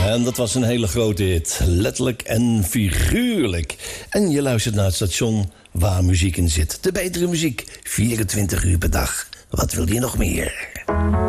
En dat was een hele grote hit, letterlijk en figuurlijk. En je luistert naar het station waar muziek in zit. De betere muziek, 24 uur per dag. Wat wil je nog meer?